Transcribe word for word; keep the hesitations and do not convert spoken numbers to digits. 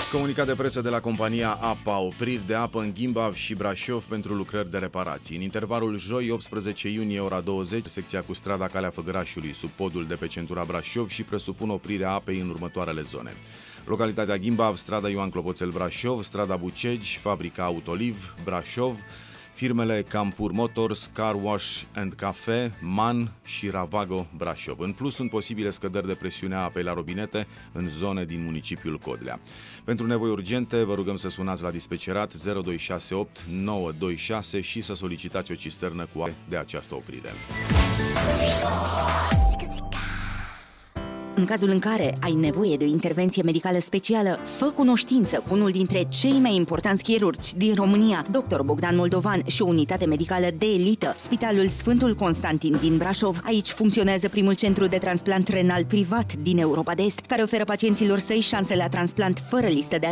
Comunicat de presă de la compania APA, opriri de apă în Gimbav și Brașov pentru lucrări de reparații. În intervalul joi, optsprezece iunie, ora douăzeci, secția cu strada Calea Făgărașului, sub podul de pe centura Brașov și presupun oprirea apei în următoarele zone. Localitatea Gimbav, strada Ioan Clopoțel Brașov, strada Bucegi, fabrica Autoliv Brașov, firmele Campur Motors, Car Wash and Cafe, Man și Ravago Brașov. În plus, sunt posibile scăderi de presiune a apei la robinete în zone din municipiul Codlea. Pentru nevoi urgente, vă rugăm să sunați la dispecerat zero doi șase opt nouă doi șase și să solicitați o cisternă cu apă de această oprire. În cazul în care ai nevoie de o intervenție medicală specială, fă cunoștință cu unul dintre cei mai importanți chirurgi din România, doctor Bogdan Moldovan, și o unitate medicală de elită, Spitalul Sfântul Constantin din Brașov. Aici funcționează primul centru de transplant renal privat din Europa de Est, care oferă pacienților săi șanse la transplant fără listă de